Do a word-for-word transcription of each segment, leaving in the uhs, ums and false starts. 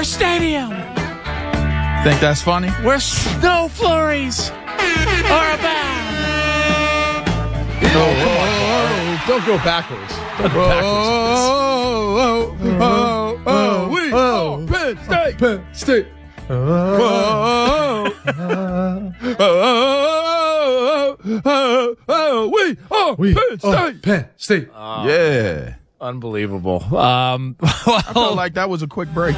our stadium. Think that's funny? Where snow flurries are abound. Oh, oh, oh, don't go backwards. Don't go backwards. Oh, oh, oh, oh, oh, we Oh, Penn State. Penn State. Oh, oh, oh, oh, oh, we are We Penn are State. Penn State. Yeah. Unbelievable. Um, well, I felt like that was a quick break.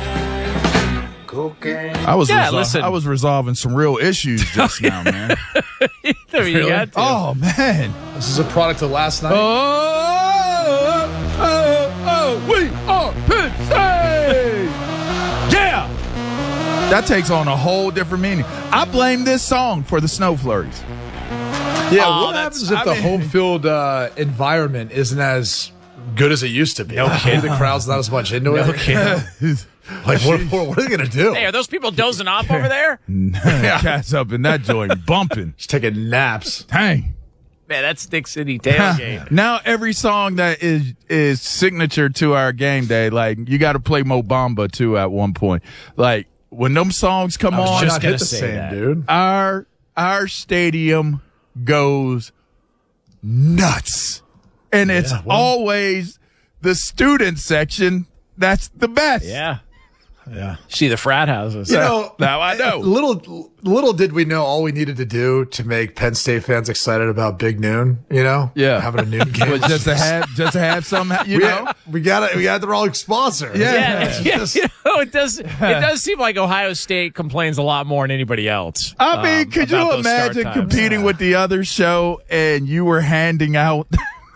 I was Yeah, resol- listen. I was resolving some real issues just now, man. I mean, you got to. Oh man. This is a product of last night. Oh, oh, oh, we are Penn State. Yeah. That takes on a whole different meaning. I blame this song for the snow flurries. Yeah, Oh, what that's- happens if I the mean- home field uh, environment isn't as good as it used to be? No kidding. The crowd's not as much into No it. kidding. Like, what, what, what are they going to do? Hey, are those people dozing off over there? Cats up in that joint bumping. Just taking naps. Dang. Man, that's Dick City tailgate. Now every song that is is signature to our game day, like you got to play Mo Bamba too at one point. Like when them songs come I was on, just Not gonna hit the say same, that. dude. our our stadium goes nuts, and it's Yeah, well- always the student section that's the best. Yeah. Yeah. See the frat houses. You know, Now I know. Little little did we know all we needed to do to make Penn State fans excited about Big Noon. You know, Yeah. having a noon game. But just to have just to have some, you we, know. we got it. We got the wrong sponsor. Yeah. Yeah, yeah, Just- you know, it does. It does seem like Ohio State complains a lot more than anybody else. I mean, um, could about you those start imagine times. competing with the other show and you were handing out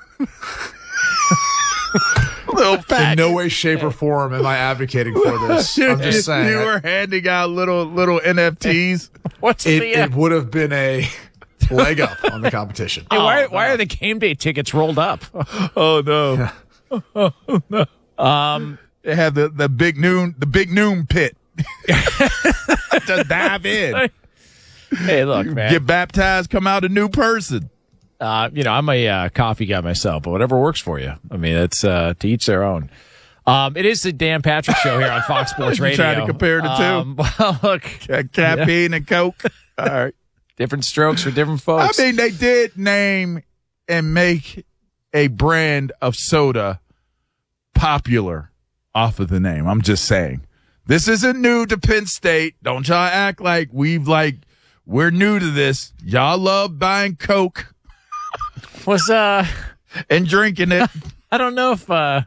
little In packets? no way, shape, or form am I advocating for this. I'm just saying. You were handing out little little N F Ts. What's it, the? Uh, it would have been a leg up on the competition. hey, why, why are the game day tickets rolled up? Oh no! Um, They have the, the big noon the big noon pit to dive in, hey, look, man. get baptized, come out a new person. Uh, you know, I'm a uh, coffee guy myself, but whatever works for you. I mean, it's uh, to each their own. Um, it is the Dan Patrick Show here on Fox Sports You Radio. trying to compare the two? Um, well, look, Uh, caffeine and Coke. All right. different strokes for different I folks. mean, they did name and make a brand of soda popular off of the name. I'm just saying. This isn't new to Penn State. Don't y'all act like we've like we're new to this. Y'all love buying Coke was uh, and drinking it. I don't know if uh,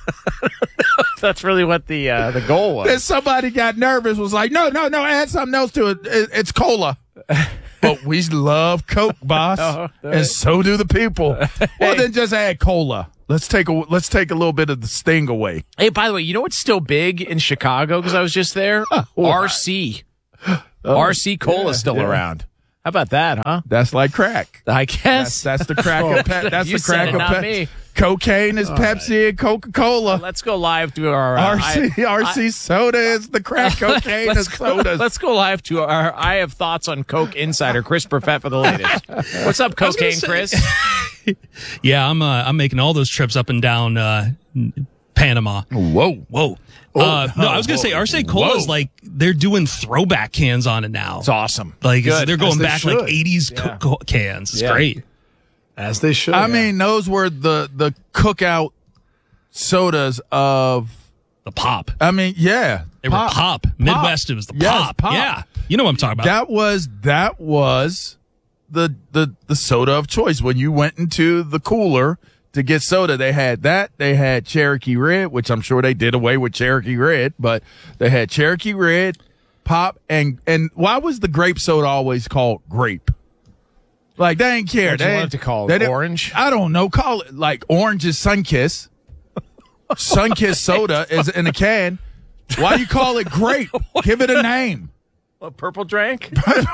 if that's really what the uh, the goal was. And somebody got nervous, was like, no, no, no, add something else to it. it it's cola. But we love Coke, boss. Oh, and so do the people. Well, then just add cola. Let's take a let's take a little bit of the sting away. Hey, by the way, you know what's still big in Chicago? Because I was just there. R C, R C Cola's still yeah. around. How about that, huh? That's like crack. I That's guess. that's the crack of pe- that's You the crack said it, of not pe- me. Cocaine is Pepsi and Coca-Cola. Let's go live to our uh, R C I- R C soda is the crack cocaine of let's go, sodas. let's go live to our I have thoughts on Coke insider Chris Perfett for the latest. What's up, was gonna cocaine say- Chris? Yeah, I'm uh, I'm making all those trips up and down uh, Panama. Whoa. Whoa. Uh, no, I was gonna say R C Cola is Whoa. like they're doing throwback cans on it now. It's awesome. Like it's- Good. they're going As they back should. like eighties Yeah. co- co- cans. It's Yeah. great. As they should. I yeah. mean, those were the the cookout sodas of. The pop. I mean, yeah, They were pop. Midwest, it was the Yes, pop. pop. Yeah. You know what I'm talking about. that was that was the the the soda of choice when you went into the cooler to get soda. They had that. They had Cherokee Red, which I'm sure they did away with Cherokee Red, but they had Cherokee Red, pop, and and why was the grape soda always called grape? Like they ain't care. What'd you They want ain't- it to call it? they didn't- Orange? I don't know. Call it like orange is Sunkiss. Sunkiss soda is in a can. Why you call it grape? Give it a name. A purple drank?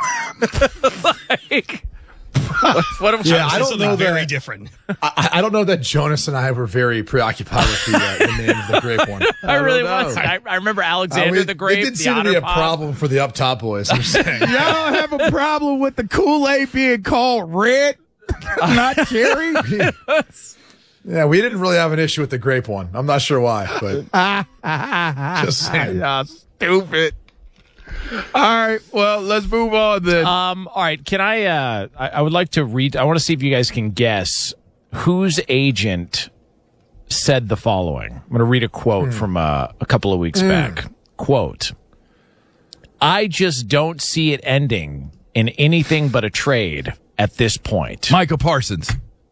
like, what, what am Yeah, I This is don't something know very that. different. I, I don't know that Jonas and I were very preoccupied with the, uh, the name of the grape one. I really know. was. I, I remember Uh, Alexander we- the Grape. It did the seem to be Otter a Pop. problem for the up top boys. I'm saying. Y'all don't have a problem with the Kool-Aid being called red, not cherry? Yeah, we didn't really have an issue with the grape one. I'm not sure why, but just saying. Yes. Stupid. All right. Well, let's move on then. Um, all right. Can I, uh, I, I would like to read, I want to see if you guys can guess whose agent said the following. I'm going to read a quote mm. from uh, a couple of weeks mm. back. Quote, I just don't see it ending in anything but a trade at this point. Micah Parsons.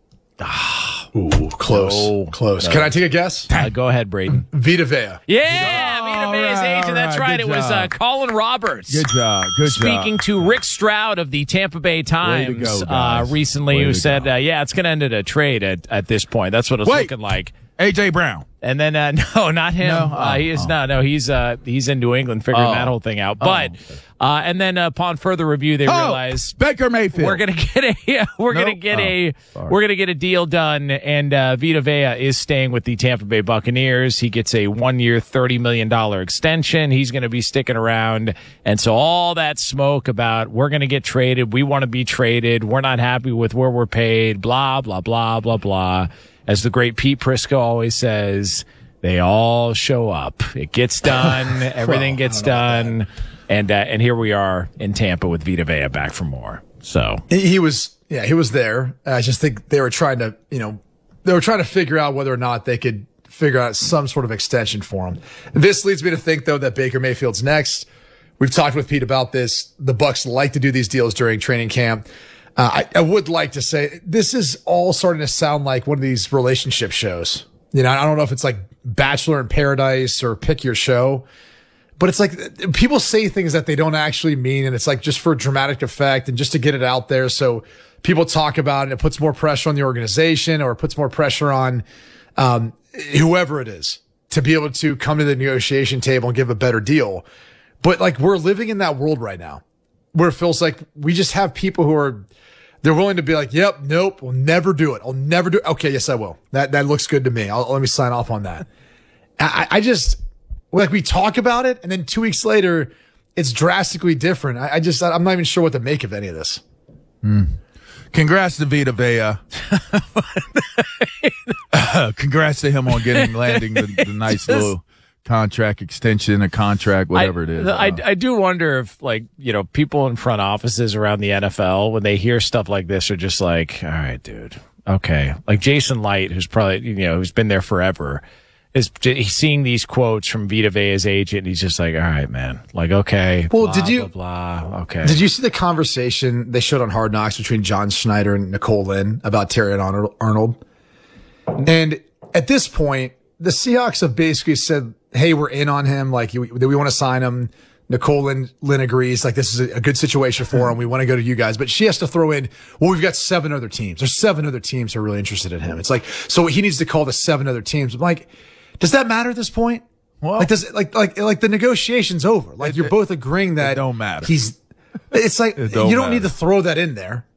Ooh, close. No, close. No. Can I take a guess? Uh, go ahead, Braden. Vita Vea. Yeah, oh, Vita Vea's right, agent. That's right. right. It was uh, Colin Roberts. Good job. Good Speaking job. Speaking to Rick Stroud of the Tampa Bay Times go, uh, recently, Way who said, uh, yeah, it's going to end in a trade at, at this point. That's what it's Wait. looking like. A J. Brown. And then, uh, no, not him. No? Uh, Oh, he is oh. no, no. He's uh, he's in New England figuring Oh. that whole thing out. But, Oh, okay. uh, and then uh, upon further review, they Oh, realize Baker Mayfield. we're gonna get a we're Nope. gonna get Oh, a sorry. we're gonna get a deal done, and uh, Vita Vea is staying with the Tampa Bay Buccaneers. He gets a one year, thirty million dollar extension. He's gonna be sticking around, and so all that smoke about we're gonna get traded, we want to be traded, we're not happy with where we're paid, blah blah blah blah blah. As the great Pete Prisco always says, they all show up. It gets done. Everything Well, gets I don't know done. And uh, and here we are in Tampa with Vita Vea back for more. So He, he was, yeah, he was there. I just think they were trying to, you know, they were trying to figure out whether or not they could figure out some sort of extension for him. This leads me to think, though, that Baker Mayfield's next. We've talked with Pete about this. The Bucs like to do these deals during training camp. Uh, I, I would like to say this is all starting to sound like one of these relationship shows. You know, I don't know if it's like Bachelor in Paradise or Pick Your Show, but it's like people say things that they don't actually mean. And it's like just for dramatic effect and just to get it out there. So people talk about it. It puts more pressure on the organization or it puts more pressure on, um, whoever it is to be able to come to the negotiation table and give a better deal. But like we're living in that world right now where it feels like we just have people who are, they're willing to be like, yep, nope, we'll never do it. I'll never do it. Okay, yes, I will. That that looks good to me. I'll, let me sign off on that. I, I just, like, we talk about it, and then two weeks later, it's drastically different. I, I just, I'm not even sure what to make of any of this. Mm. Congrats to Vita Vea. uh, congrats to him on getting, landing the, the nice little contract extension, a contract, whatever I, it is. I, uh, I do wonder if, like, you know, people in front offices around the N F L, when they hear stuff like this, are just like, all right, dude, okay. Like Jason Light, who's probably, you know, who's been there forever, is he's seeing these quotes from Vita Vea's agent, and he's just like, all right, man. Like, okay. Well, blah, did you, blah, blah, okay. Did you see the conversation they showed on Hard Knocks between John Schneider and Nicole Lynn about Terry Arnold? And at this point, the Seahawks have basically said, hey, we're in on him. Like, we, we want to sign him. Nicole Lynn, Lynn agrees. Like, this is a, a good situation for him. We want to go to you guys. But she has to throw in, well, we've got seven other teams. There's seven other teams who are really interested in him. It's like, so he needs to call the seven other teams. I'm like, does that matter at this point? Well, like, does it, like, like, like the negotiation's over. Like, it, you're both agreeing that it don't matter. He's, it's like, It don't you don't matter. need to throw that in there.